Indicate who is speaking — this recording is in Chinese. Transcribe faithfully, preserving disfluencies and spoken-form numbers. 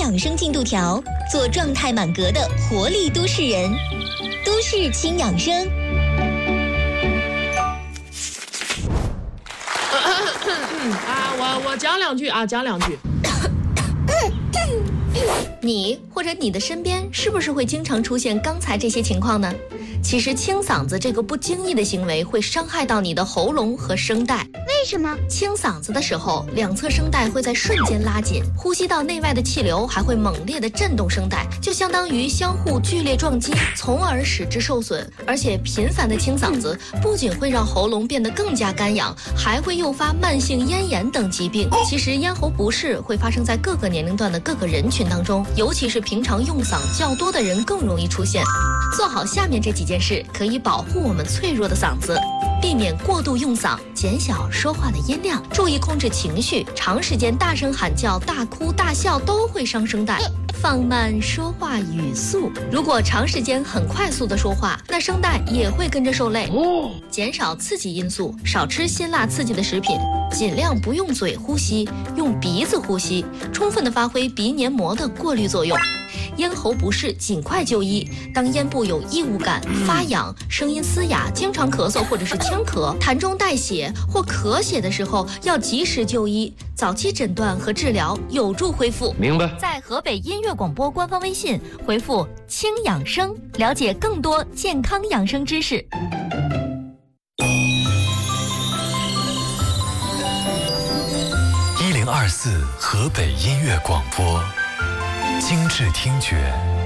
Speaker 1: 养生进度条，做状态满格的活力都市人。都市轻养生。
Speaker 2: 啊，我我讲两句啊，讲两句。
Speaker 3: 你或者你的身边是不是会经常出现刚才这些情况呢？其实清嗓子这个不经意的行为会伤害到你的喉咙和声带。
Speaker 4: 为什么？
Speaker 3: 清嗓子的时候，两侧声带会在瞬间拉紧，呼吸道内外的气流还会猛烈地震动声带，就相当于相互剧烈撞击，从而使之受损。而且频繁的清嗓子不仅会让喉咙变得更加干痒，还会诱发慢性咽炎等疾病。其实咽喉不适会发生在各个年龄段的各个人群当中，尤其是平常用嗓较多的人更容易出现。做好下面这几件事，可以保护我们脆弱的嗓子。避免过度用嗓，减小说话的音量，注意控制情绪。长时间大声喊叫、大哭大笑都会伤声带。放慢说话语速，如果长时间很快速的说话，那声带也会跟着受累。减少刺激因素，少吃辛辣刺激的食品，尽量不用嘴呼吸，用鼻子呼吸，充分的发挥鼻黏膜的过滤作用。咽喉不适尽快就医，当咽部有异物感、发痒、声音嘶哑、经常咳嗽或者是呛咳、痰中带血或咳血的时候，要及时就医，早期诊断和治疗有助恢复。
Speaker 5: 明白。
Speaker 3: 在河北音乐广播官方微信回复“轻养生”，了解更多健康养生知识。
Speaker 6: 一零二四河北音乐广播，精致听觉。